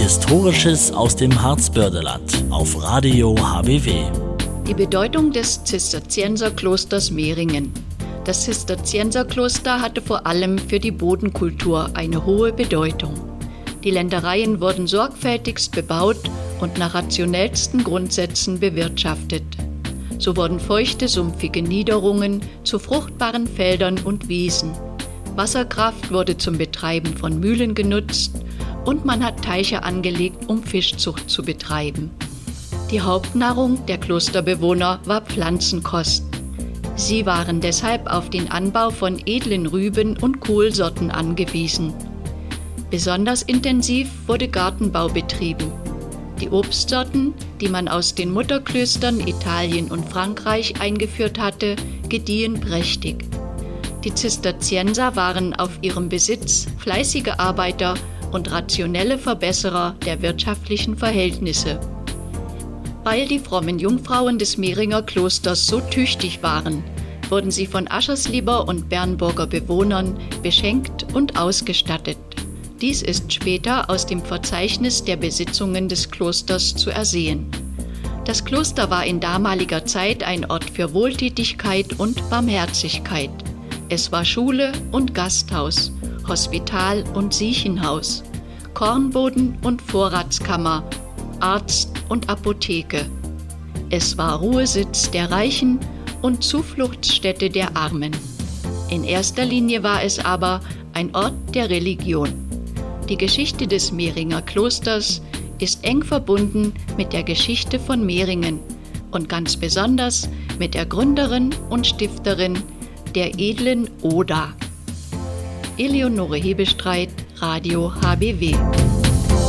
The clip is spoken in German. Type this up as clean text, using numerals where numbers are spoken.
Historisches aus dem Harzbördeland auf Radio HBW. Die Bedeutung des Zisterzienserklosters Mehringen. Das Zisterzienserkloster hatte vor allem für die Bodenkultur eine hohe Bedeutung. Die Ländereien wurden sorgfältigst bebaut und nach rationellsten Grundsätzen bewirtschaftet. So wurden feuchte, sumpfige Niederungen zu fruchtbaren Feldern und Wiesen. Wasserkraft wurde zum Betreiben von Mühlen genutzt und man hat Teiche angelegt, um Fischzucht zu betreiben. Die Hauptnahrung der Klosterbewohner war Pflanzenkost. Sie waren deshalb auf den Anbau von edlen Rüben und Kohlsorten angewiesen. Besonders intensiv wurde Gartenbau betrieben. Die Obstsorten, die man aus den Mutterklöstern Italien und Frankreich eingeführt hatte, gediehen prächtig. Die Zisterzienser waren auf ihrem Besitz fleißige Arbeiter und rationelle Verbesserer der wirtschaftlichen Verhältnisse. Weil die frommen Jungfrauen des Mehringer Klosters so tüchtig waren, wurden sie von Ascherslieber und Bernburger Bewohnern beschenkt und ausgestattet. Dies ist später aus dem Verzeichnis der Besitzungen des Klosters zu ersehen. Das Kloster war in damaliger Zeit ein Ort für Wohltätigkeit und Barmherzigkeit. Es war Schule und Gasthaus, Hospital und Siechenhaus, Kornboden und Vorratskammer, Arzt und Apotheke. Es war Ruhesitz der Reichen und Zufluchtsstätte der Armen. In erster Linie war es aber ein Ort der Religion. Die Geschichte des Mehringer Klosters ist eng verbunden mit der Geschichte von Mehringen und ganz besonders mit der Gründerin und Stifterin der edlen Oda. Eleonore Hebestreit, Radio HBW.